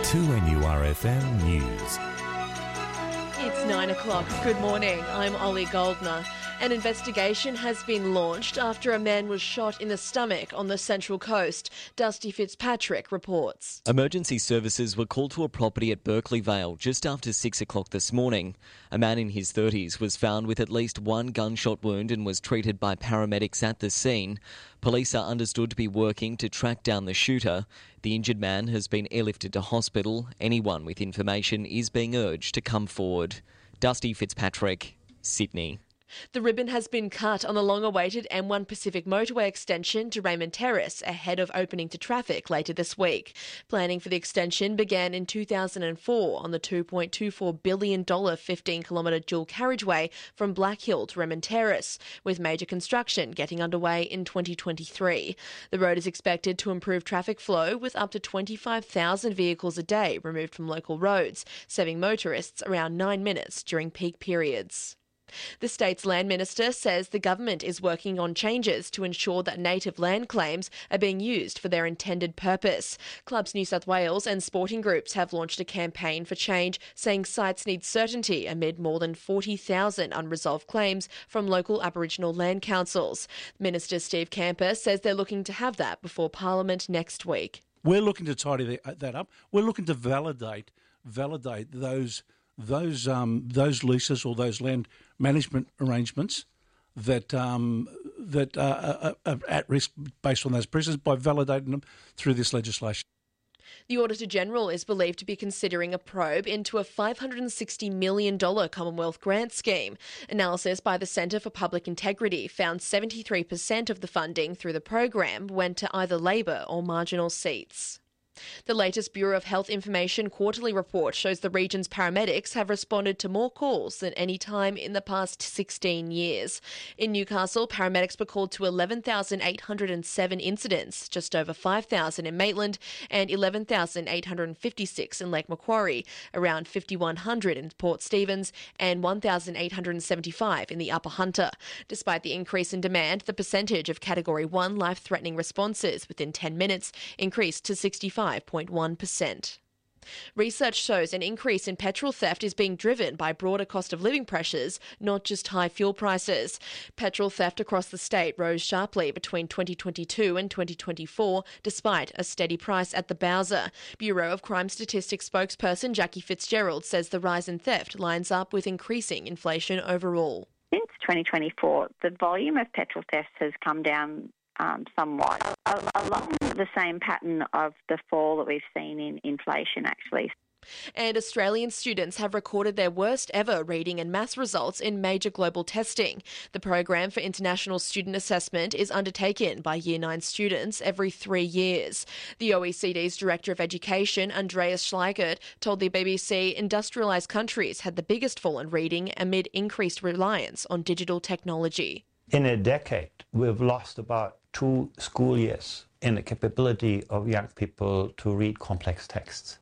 2NURFM News. It's 9 o'clock. Good morning. I'm Ollie Goldner. An investigation has been launched after a man was shot in the stomach on the Central Coast. Dusty Fitzpatrick reports. Emergency services were called to a property at Berkeley Vale just after 6 o'clock this morning. A man in his 30s was found with at least one gunshot wound and was treated by paramedics at the scene. Police are understood to be working to track down the shooter. The injured man has been airlifted to hospital. Anyone with information is being urged to come forward. Dusty Fitzpatrick, Sydney. The ribbon has been cut on the long-awaited M1 Pacific motorway extension to Raymond Terrace ahead of opening to traffic later this week. Planning for the extension began in 2004 on the $2.24 billion 15-kilometre dual carriageway from Black Hill to Raymond Terrace, with major construction getting underway in 2023. The road is expected to improve traffic flow with up to 25,000 vehicles a day removed from local roads, saving motorists around 9 minutes during peak periods. The state's land minister says the government is working on changes to ensure that native land claims are being used for their intended purpose. Clubs New South Wales and sporting groups have launched a campaign for change, saying sites need certainty amid more than 40,000 unresolved claims from local Aboriginal land councils. Minister Steve Camper says they're looking to have that before Parliament next week. We're looking to tidy that up. We're looking to validate those leases or those land management arrangements that are at risk based on those precedents by validating them through this legislation. The Auditor-General is believed to be considering a probe into a $560 million Commonwealth grant scheme. Analysis by the Centre for Public Integrity found 73% of the funding through the program went to either Labor or marginal seats. The latest Bureau of Health Information quarterly report shows the region's paramedics have responded to more calls than any time in the past 16 years. In Newcastle, paramedics were called to 11,807 incidents, just over 5,000 in Maitland and 11,856 in Lake Macquarie, around 5,100 in Port Stephens and 1,875 in the Upper Hunter. Despite the increase in demand, the percentage of Category 1 life-threatening responses within 10 minutes increased to 65.1%. Research shows an increase in petrol theft is being driven by broader cost of living pressures, not just high fuel prices. Petrol theft across the state rose sharply between 2022 and 2024, despite a steady price at the Bowser. Bureau of Crime Statistics spokesperson Jackie Fitzgerald says the rise in theft lines up with increasing inflation overall. Since 2024, the volume of petrol thefts has come down somewhat, along the same pattern of the fall that we've seen in inflation, actually. And Australian students have recorded their worst ever reading and maths results in major global testing. The program for international student assessment is undertaken by Year 9 students every 3 years. The OECD's Director of Education, Andreas Schleigert, told the BBC industrialised countries had the biggest fall in reading amid increased reliance on digital technology. In a decade, we've lost about 2 school years in the capability of young people to read complex texts.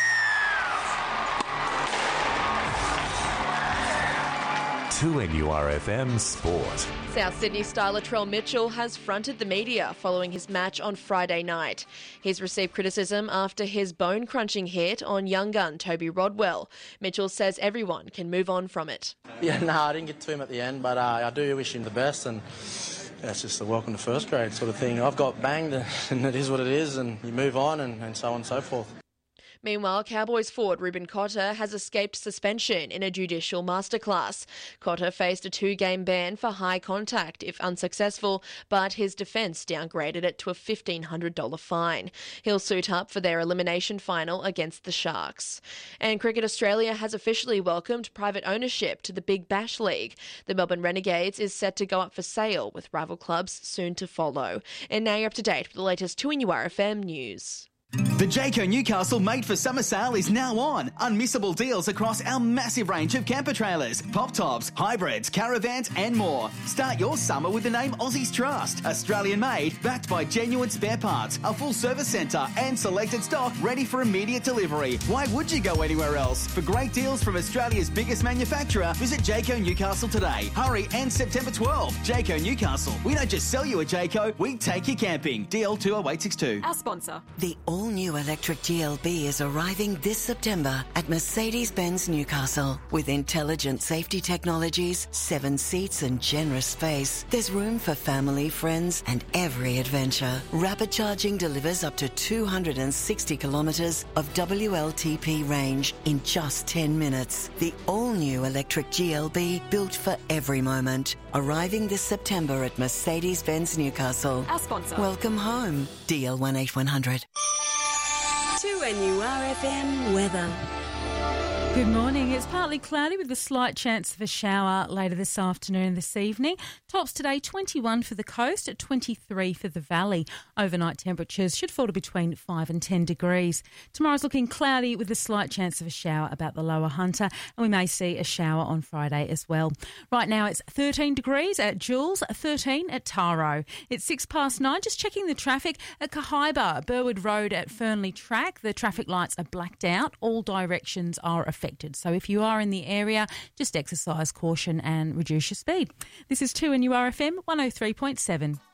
To NURFM Sport. South Sydney star Latrell Mitchell has fronted the media following his match on Friday night. He's received criticism after his bone-crunching hit on young gun Toby Rodwell. Mitchell says everyone can move on from it. I didn't get to him at the end, but I do wish him the best, and it's just a welcome to first grade sort of thing. I've got banged, and it is what it is, and you move on, and so on and so forth. Meanwhile, Cowboys forward Ruben Cotter has escaped suspension in a judicial masterclass. Cotter faced a 2-game ban for high contact if unsuccessful, but his defence downgraded it to a $1,500 fine. He'll suit up for their elimination final against the Sharks. And Cricket Australia has officially welcomed private ownership to the Big Bash League. The Melbourne Renegades is set to go up for sale, with rival clubs soon to follow. And now you're up to date with the latest 2NURFM news. The Jayco Newcastle Made for Summer sale is now on. Unmissable deals across our massive range of camper trailers, pop tops, hybrids, caravans and more. Start your summer with the name Aussies Trust. Australian made, backed by genuine spare parts, a full service centre and selected stock ready for immediate delivery. Why would you go anywhere else? For great deals from Australia's biggest manufacturer, visit Jayco Newcastle today. Hurry, and September 12. Jayco Newcastle. We don't just sell you a Jayco, we take you camping. DL 20862. Our sponsor. The all-new all-new electric GLB is arriving this September at Mercedes-Benz Newcastle. With intelligent safety technologies, 7 seats and generous space, there's room for family, friends and every adventure. Rapid charging delivers up to 260 kilometres of WLTP range in just 10 minutes. The all-new electric GLB, built for every moment. Arriving this September at Mercedes-Benz Newcastle. Our sponsor. Welcome home. DL18100. 2NURFM weather. Good morning. It's partly cloudy with a slight chance of a shower later this afternoon and this evening. Tops today 21 for the coast, at 23 for the valley. Overnight temperatures should fall to between 5 and 10 degrees. Tomorrow's looking cloudy with a slight chance of a shower about the lower Hunter, and we may see a shower on Friday as well. Right now it's 13 degrees at Jules, 13 at Taro. It's 9:06. Just checking the traffic at Cahiba, Burwood Road at Fernley Track. The traffic lights are blacked out. All directions are affected. So if you are in the area, just exercise caution and reduce your speed. This is 2NURFM 103.7.